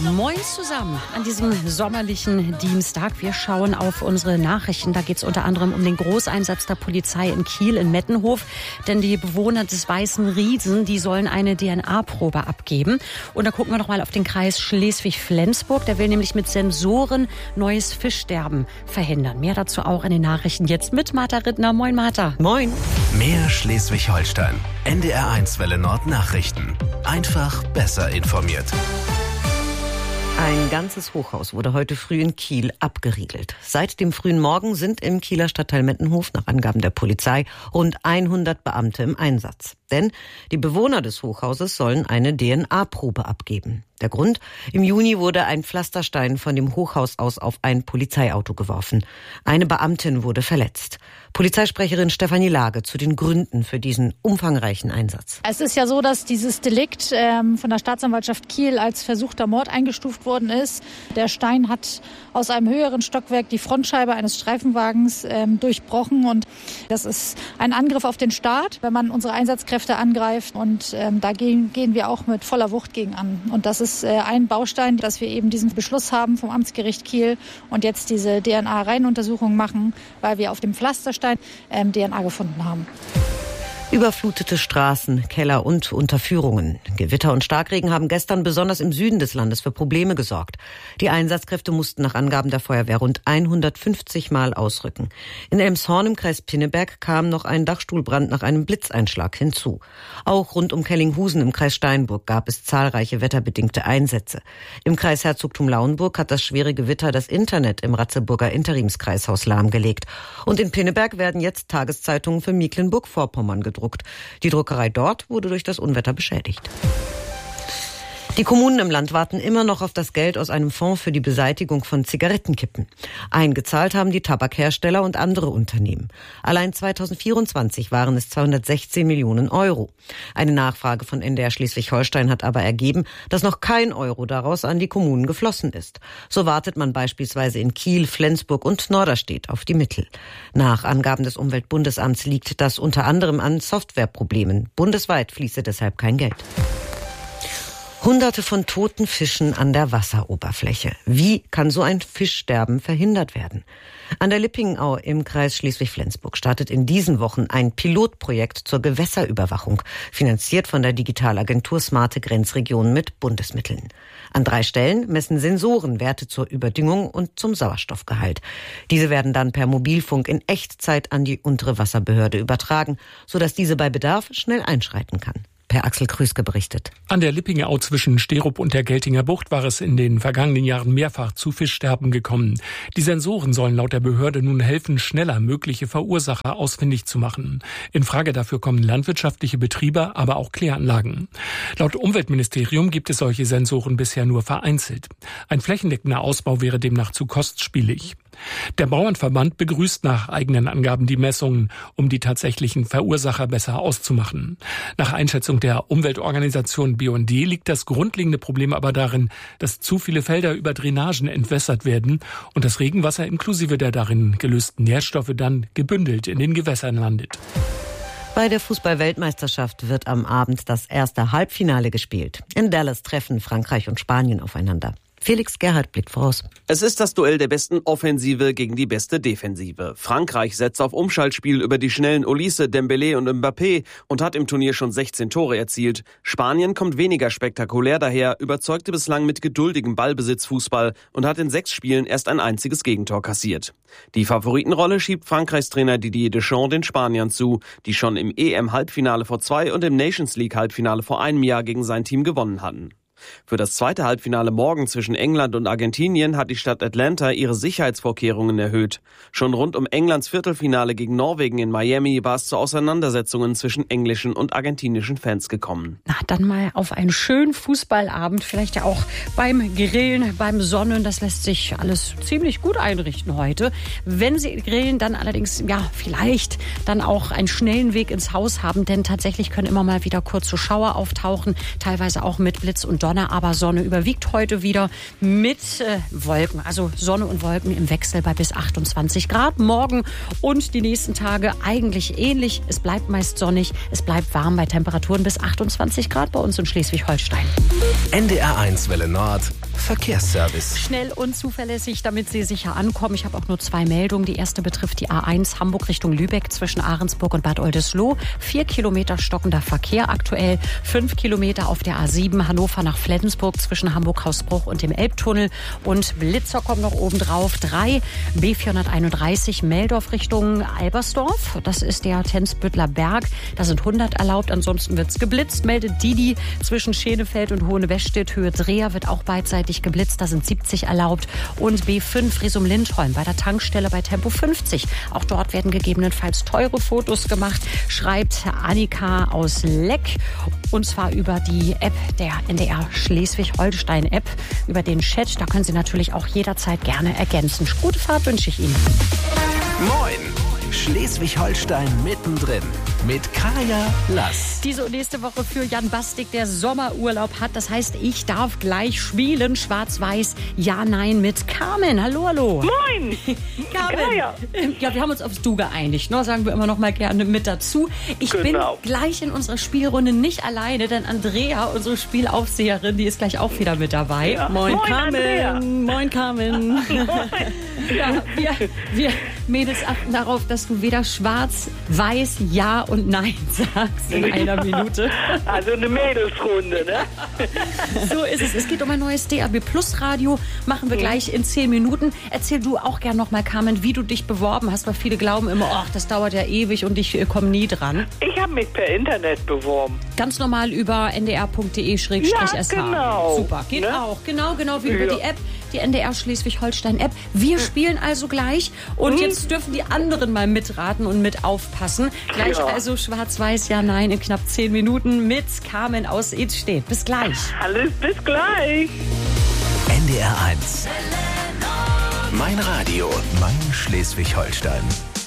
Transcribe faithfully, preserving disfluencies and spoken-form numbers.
Moin zusammen an diesem sommerlichen Dienstag. Wir schauen auf unsere Nachrichten. Da geht es unter anderem um den Großeinsatz der Polizei in Kiel in Mettenhof. Denn die Bewohner des Weißen Riesen, die sollen eine D N A-Probe abgeben. Und da gucken wir noch mal auf den Kreis Schleswig-Flensburg. Der will nämlich mit Sensoren neues Fischsterben verhindern. Mehr dazu auch in den Nachrichten jetzt mit Martha Rittner. Moin Martha. Moin. Mehr Schleswig-Holstein. N D R eins Welle Nord Nachrichten. Einfach besser informiert. Ein ganzes Hochhaus wurde heute früh in Kiel abgeriegelt. Seit dem frühen Morgen sind im Kieler Stadtteil Mettenhof nach Angaben der Polizei rund hundert Beamte im Einsatz. Denn die Bewohner des Hochhauses sollen eine D N A-Probe abgeben. Der Grund? Im Juni wurde ein Pflasterstein von dem Hochhaus aus auf ein Polizeiauto geworfen. Eine Beamtin wurde verletzt. Polizeisprecherin Stefanie Lage zu den Gründen für diesen umfangreichen Einsatz. Es ist ja so, dass dieses Delikt ähm, von der Staatsanwaltschaft Kiel als versuchter Mord eingestuft worden ist. Der Stein hat aus einem höheren Stockwerk die Frontscheibe eines Streifenwagens ähm, durchbrochen. Und das ist ein Angriff auf den Staat, wenn man unsere Einsatzkräfte angreift. Und ähm, da gehen, gehen wir auch mit voller Wucht gegen an. Und das ist äh, ein Baustein, dass wir eben diesen Beschluss haben vom Amtsgericht Kiel und jetzt diese D N A-Reihenuntersuchung machen, weil wir auf dem Pflasterstein ähm, D N A gefunden haben. Überflutete Straßen, Keller und Unterführungen. Gewitter und Starkregen haben gestern besonders im Süden des Landes für Probleme gesorgt. Die Einsatzkräfte mussten nach Angaben der Feuerwehr rund hundertfünfzig Mal ausrücken. In Elmshorn im Kreis Pinneberg kam noch ein Dachstuhlbrand nach einem Blitzeinschlag hinzu. Auch rund um Kellinghusen im Kreis Steinburg gab es zahlreiche wetterbedingte Einsätze. Im Kreis Herzogtum Lauenburg hat das schwere Gewitter das Internet im Ratzeburger Interimskreishaus lahmgelegt. Und in Pinneberg werden jetzt Tageszeitungen für Mecklenburg-Vorpommern gedruckt. Die Druckerei dort wurde durch das Unwetter beschädigt. Die Kommunen im Land warten immer noch auf das Geld aus einem Fonds für die Beseitigung von Zigarettenkippen. Eingezahlt haben die Tabakhersteller und andere Unternehmen. Allein zweitausendvierundzwanzig waren es zweihundertsechzehn Millionen Euro. Eine Nachfrage von N D R Schleswig-Holstein hat aber ergeben, dass noch kein Euro daraus an die Kommunen geflossen ist. So wartet man beispielsweise in Kiel, Flensburg und Norderstedt auf die Mittel. Nach Angaben des Umweltbundesamts liegt das unter anderem an Softwareproblemen. Bundesweit fließe deshalb kein Geld. Hunderte von toten Fischen an der Wasseroberfläche. Wie kann so ein Fischsterben verhindert werden? An der Lippingenau im Kreis Schleswig-Flensburg startet in diesen Wochen ein Pilotprojekt zur Gewässerüberwachung, finanziert von der Digitalagentur Smarte Grenzregionen mit Bundesmitteln. An drei Stellen messen Sensoren Werte zur Überdüngung und zum Sauerstoffgehalt. Diese werden dann per Mobilfunk in Echtzeit an die untere Wasserbehörde übertragen, sodass diese bei Bedarf schnell einschreiten kann. Per Axel Krüske berichtet. An der Lippingenau zwischen Sterup und der Geltinger Bucht war es in den vergangenen Jahren mehrfach zu Fischsterben gekommen. Die Sensoren sollen laut der Behörde nun helfen, schneller mögliche Verursacher ausfindig zu machen. In Frage dafür kommen landwirtschaftliche Betriebe, aber auch Kläranlagen. Laut Umweltministerium gibt es solche Sensoren bisher nur vereinzelt. Ein flächendeckender Ausbau wäre demnach zu kostspielig. Der Bauernverband begrüßt nach eigenen Angaben die Messungen, um die tatsächlichen Verursacher besser auszumachen. Nach Einschätzung der Umweltorganisation B und D liegt das grundlegende Problem aber darin, dass zu viele Felder über Drainagen entwässert werden und das Regenwasser inklusive der darin gelösten Nährstoffe dann gebündelt in den Gewässern landet. Bei der Fußball-Weltmeisterschaft wird am Abend das erste Halbfinale gespielt. In Dallas treffen Frankreich und Spanien aufeinander. Felix Gerhardt blickt voraus. Es ist das Duell der besten Offensive gegen die beste Defensive. Frankreich setzt auf Umschaltspiel über die schnellen Olise, Dembélé und Mbappé und hat im Turnier schon sechzehn Tore erzielt. Spanien kommt weniger spektakulär daher, überzeugte bislang mit geduldigem Ballbesitz Fußball und hat in sechs Spielen erst ein einziges Gegentor kassiert. Die Favoritenrolle schiebt Frankreichs Trainer Didier Deschamps den Spaniern zu, die schon im E M-Halbfinale vor zwei und im Nations League-Halbfinale vor einem Jahr gegen sein Team gewonnen hatten. Für das zweite Halbfinale morgen zwischen England und Argentinien hat die Stadt Atlanta ihre Sicherheitsvorkehrungen erhöht. Schon rund um Englands Viertelfinale gegen Norwegen in Miami war es zu Auseinandersetzungen zwischen englischen und argentinischen Fans gekommen. Na, dann mal auf einen schönen Fußballabend, vielleicht ja auch beim Grillen, beim Sonnen. Das lässt sich alles ziemlich gut einrichten heute. Wenn Sie grillen, dann allerdings, ja, vielleicht dann auch einen schnellen Weg ins Haus haben, denn tatsächlich können immer mal wieder kurze Schauer auftauchen, teilweise auch mit Blitz und Donner. Aber Sonne überwiegt heute wieder mit äh, Wolken. Also Sonne und Wolken im Wechsel bei bis achtundzwanzig Grad. Morgen und die nächsten Tage eigentlich ähnlich. Es bleibt meist sonnig. Es bleibt warm bei Temperaturen bis achtundzwanzig Grad bei uns in Schleswig-Holstein. N D R eins Welle Nord. Verkehrsservice. Schnell und zuverlässig, damit Sie sicher ankommen. Ich habe auch nur zwei Meldungen. Die erste betrifft die A eins Hamburg Richtung Lübeck zwischen Ahrensburg und Bad Oldesloe. Vier Kilometer stockender Verkehr aktuell. Fünf Kilometer auf der A sieben Hannover nach Flensburg zwischen Hamburg-Hausbruch und dem Elbtunnel. Und Blitzer kommen noch oben drauf. Drei B vierhunderteinunddreißig Meldorf Richtung Albersdorf. Das ist der Tensbüttler Berg. Da sind hundert erlaubt. Ansonsten wird's geblitzt. Meldet Didi zwischen Schenefeld und Hohenwestedt. Höhe Dreher wird auch beidseitig geblitzt, da sind siebzig erlaubt. Und B fünf Resum-Lindholm bei der Tankstelle bei Tempo fünfzig. Auch dort werden gegebenenfalls teure Fotos gemacht, schreibt Annika aus Leck. Und zwar über die App der N D R Schleswig-Holstein-App, über den Chat. Da können Sie natürlich auch jederzeit gerne ergänzen. Gute Fahrt wünsche ich Ihnen. Moin! Schleswig-Holstein mittendrin mit Kaya Lass. Diese und nächste Woche für Jan Bastik, der Sommerurlaub hat. Das heißt, ich darf gleich spielen. Schwarz-Weiß, ja, nein mit Carmen. Hallo, hallo. Moin. Carmen. Kaya. Ja, wir haben uns aufs Du geeinigt. Ne? Sagen wir immer noch mal gerne mit dazu. Ich Genau. bin gleich in unserer Spielrunde nicht alleine, denn Andrea, unsere Spielaufseherin, die ist gleich auch wieder mit dabei. Ja. Moin, Moin, Carmen. Andrea. Moin, Carmen. Ja, wir, wir Mädels achten darauf, dass du weder schwarz, weiß, ja und nein sagst in einer Minute. Also eine Mädelsrunde, ne? So ist es. Es geht um ein neues D A B Plus Radio. Machen wir gleich in zehn Minuten. Erzähl du auch gern noch mal, Carmen, wie du dich beworben hast, weil viele glauben immer, ach, das dauert ja ewig und ich äh, komme nie dran. Ich habe mich per Internet beworben. Ganz normal über n d r punkt d e schrägstrich s h. Ja, genau. Super, geht Ne? auch. Genau, genau wie über Ja. die App, die N D R Schleswig-Holstein-App. Wir spielen also gleich und jetzt dürfen die anderen mal mitraten und mit aufpassen. Gleich Ja. also schwarz-weiß, ja, nein, in knapp zehn Minuten mit Carmen aus Idstedt. Bis gleich. Alles bis gleich. N D R eins. Mein Radio, mein Schleswig-Holstein.